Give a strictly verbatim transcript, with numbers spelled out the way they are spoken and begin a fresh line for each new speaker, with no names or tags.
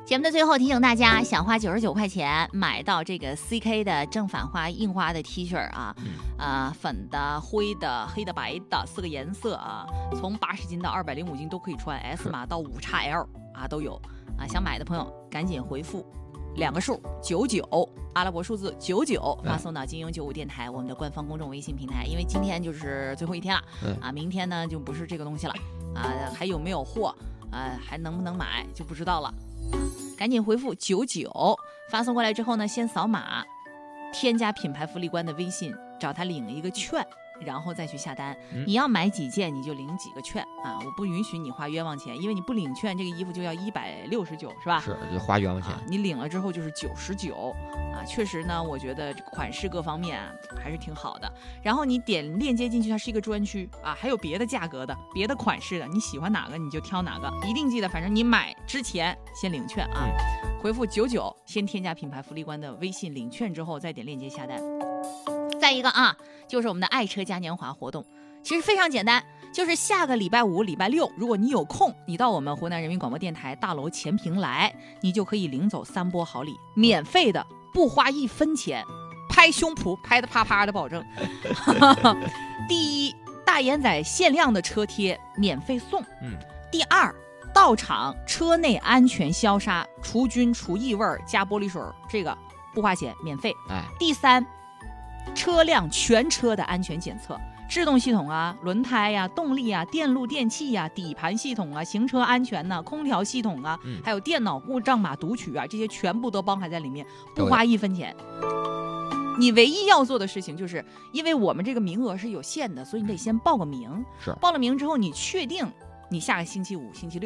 节目的最后提醒大家，想花九十九块钱买到这个 C K 的正反花印花的 T 恤啊，呃，粉的、灰的、黑的、白的四个颜色啊，从八十斤到二百零五斤都可以穿 ，S 码到五 X L 啊都有啊。想买的朋友赶紧回复两个数九九，阿拉伯数字九九，发送到金庸九五电台我们的官方公众微信平台。因为今天就是最后一天了啊，明天呢就不是这个东西了啊，还有没有货啊，还能不能买就不知道了。赶紧回复九九，发送过来之后呢，先扫码，添加品牌福利官的微信，找他领一个券，然后再去下单。嗯、你要买几件，你就领几个券啊！我不允许你花冤枉钱，因为你不领券，这个衣服就要一百六十九，是吧？
是，就花冤枉钱、啊。
你领了之后就是九十九啊！确实呢，我觉得款式各方面、啊、还是挺好的。然后你点链接进去，它是一个专区啊，还有别的价格的、别的款式的，你喜欢哪个你就挑哪个。一定记得，反正你买之前先领券啊！嗯、回复九九，先添加品牌福利官的微信，领券之后再点链接下单。再一个啊，就是我们的爱车嘉年华活动，其实非常简单，就是下个礼拜五、礼拜六，如果你有空，你到我们湖南人民广播电台大楼前屏来，你就可以领走三波好礼，免费的，不花一分钱，拍胸脯拍得啪啪的保证。第一，大眼仔限量的车贴免费送。嗯。第二，到场车内安全消杀，除菌除异味加玻璃水，这个不花钱，免费。哎。第三，车辆全车的安全检测，制动系统啊、轮胎呀、啊、动力啊、电路电器呀、啊、底盘系统啊、行车安全呐、啊、空调系统啊、嗯，还有电脑故障码读取啊，这些全部都包含在里面，不花一分钱。你唯一要做的事情就是，因为我们这个名额是有限的，所以你得先报个名。是，报了名之后，你确定你下个星期五、星期六